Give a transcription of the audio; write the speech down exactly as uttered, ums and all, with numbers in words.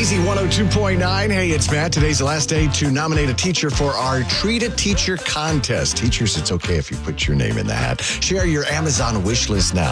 Z one oh two point nine. Hey, it's Matt. Today's the last day to nominate a teacher for our Treat a Teacher contest. Teachers, it's okay if you put your name in the hat. Share your Amazon wish list now.